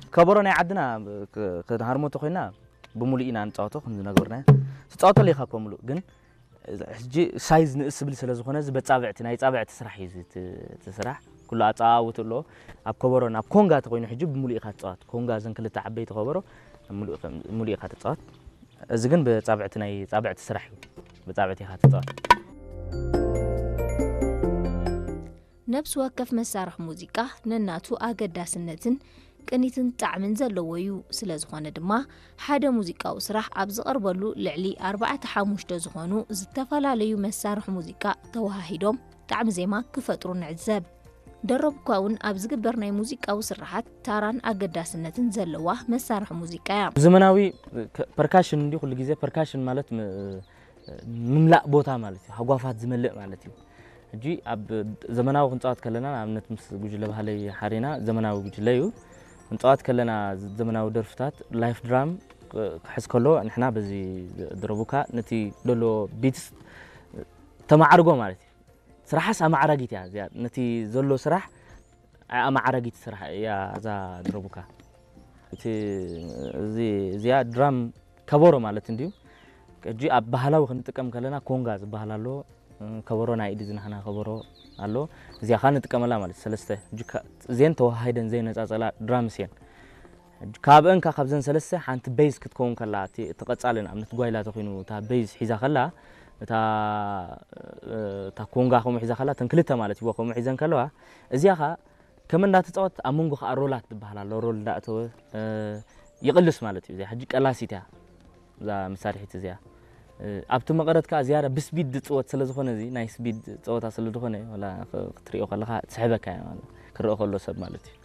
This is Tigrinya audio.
كبرنا عدنا كهرموتو خينا بمولينا نصاوتو كم نغبرنا صاوتو ليخا كملو جن حجي سايز نقسبل سلازخونه بتصابعتي ناي صابعتي سراح يزي تسراح كله اصاوتلو اب كبرنا اب كونغا تكوينو حجي بموليخا تصاوت كونغا زن كلتا عبيت خبرو موليخا تصاوت እዚ ግን በጻብዕቲ ናይ ጻብዕቲ ስራሕ እዩ በጻብዕቲ ኻትጻወት ነብስ ወከፍ መሳርሕ ሙዚቃ ነናቱ አገዳስነትን ቅኒትን ጣዕምን ዘለዎ እዩ ስለዝኾነ ድማ ሓደ ሙዚቃው ስራሕ ኣብ ዝቀርበሉ ልዕሊ 4-5 ዝኾኑ ዝተፈላለዩ መሳርሕ ሙዚቃ ተዋሂዶም ጣዕም ዜማ ክፈጥሩ ንዕዘብ ደረብኳውን ኣብ ዝግበር ናይ ሙዚቃው ስራሓት ታራን አገዳስነትን ዘለዋ መሳርሕ ሙዚቃ ያ ዘመናዊ ፐርካሽን እንዲ ሁሉ ጊዜ ፐርካሽን ማለት ምምላእ ቦታ ማለት እዩ ሃጓፋት ዝመልእ ማለት እዩ እጂ ኣብ ዘመናዊ ክንጻወት ከለና ኣብነት ምስ ጉጅለ ባህላዊ ሓሪና ዘመናዊ ጉጅለ እዩ ክንጻወት ከለና ዘመናዊ ደርፍታት ላይፍ ድራም ክሕዝ ከሎ ንሕና በዚ ድረቡካ ነቲ ደሎ ቢትስ ተማዓርጎ ማለት እዩ ስራحስ አማዓራጊት ያ ዚያ ነቲ ዘሎ ስራሕ አማዓራጊት ስራሕ ያ ዛ ድረቡካ እቲ ዚያ ድራም ከበሮ ማለት እንዲዩ እጂ ኣብ ባህላዊ ክንጥቀም ከለና ኮንጋ ዝበሃላሎ ከበሮ ናይ ኢድ ዝናህና ከበሮ አሎ ዚያ ኻን ንጥቀመላ ማለት ሰለስተ እጂ ዜን ተዋሃይደን ዘይነጻጸላ ድራም ሲን ካብን ካብዘን ሰለስተ ሓንቲ ቤዝ ክትከውን ከላ ተቀጻልን ኣብነት ጓይላ ተኮይኑ ታ ቤዝ ሒዛ ከላ تا كونغا خو محيزا خلا تنكلته ማለት ይወ خو محيزን ከለዋ እዚያኻ ከመንዳ ተጻወት አሞንጎ ሮላት ተባሃላለ ሮል ዳእተው ይቅልስ ማለት እዩ ሐጂ ቀላሲታ ዛ መሳሪሒት እዚያ ኣብቱ መቀረትካ ዚያራ ብስፒድ ጽወት ስለዝኾነ እዚ ናይ ስፒድ ጽወታ ስለዝኾነ ወላ ክትሪኦ ከለኻ ትስሕበካ ማለት ክረኦ ከሎ ሰብ ማለት እዩ